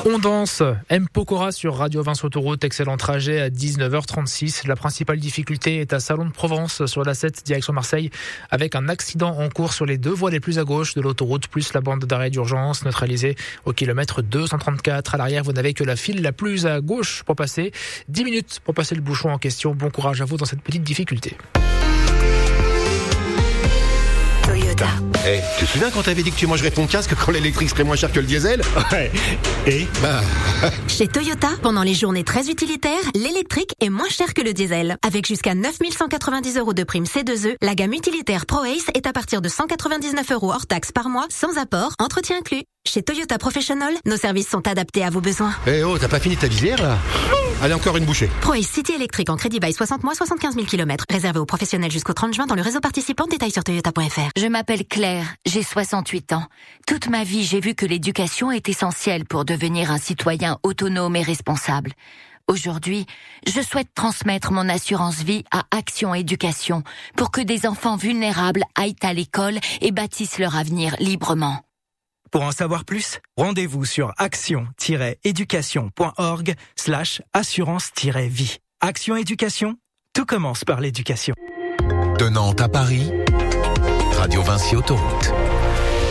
On danse, M. Pokora sur Radio Vinci Autoroute, excellent trajet à 19h36. La principale difficulté est à Salon de Provence sur la 7 direction Marseille avec un accident en cours sur les deux voies les plus à gauche de l'autoroute plus la bande d'arrêt d'urgence neutralisée au kilomètre 234. À l'arrière, vous n'avez que la file la plus à gauche pour passer. 10 minutes pour passer le bouchon en question. Bon courage à vous dans cette petite difficulté. Toyota. Hey, tu te souviens quand t'avais dit que tu mangerais ton casque quand l'électrique serait moins cher que le diesel? Ouais. Et Chez Toyota, pendant les journées très utilitaires, l'électrique est moins cher que le diesel. Avec jusqu'à 9 190 € de prime C2E, la gamme utilitaire ProAce est à partir de 199 € hors taxe par mois, sans apport, entretien inclus. Chez Toyota Professional, nos services sont adaptés à vos besoins. Eh oh, t'as pas fini ta visière là? Allez, encore une bouchée. ProAce City électrique en crédit bail 60 mois, 75 000 km. Réservé aux professionnels jusqu'au 30 juin dans le réseau participant. Détails sur toyota.fr. Je m'appelle Claire, j'ai 68 ans. Toute ma vie, j'ai vu que l'éducation est essentielle pour devenir un citoyen autonome et responsable. Aujourd'hui, je souhaite transmettre mon assurance vie à Action Éducation pour que des enfants vulnérables aillent à l'école et bâtissent leur avenir librement. Pour en savoir plus, rendez-vous sur action-éducation.org/assurance-vie. Action Éducation, tout commence par l'éducation. De Nantes à Paris, Radio Vinci Autoroute.